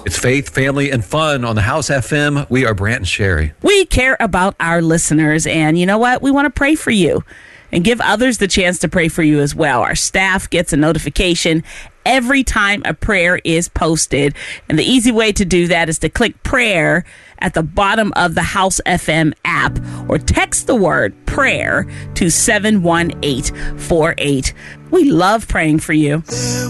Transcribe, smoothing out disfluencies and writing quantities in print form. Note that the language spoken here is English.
It's faith, family, and fun on the House FM. We are Brant and Sherry. We care about our listeners, and you know what? We want to pray for you and give others the chance to pray for you as well. Our staff gets a notification every time a prayer is posted, and the easy way to do that is to click prayer at the bottom of the House FM app or text the word prayer to 71848. We love praying for you.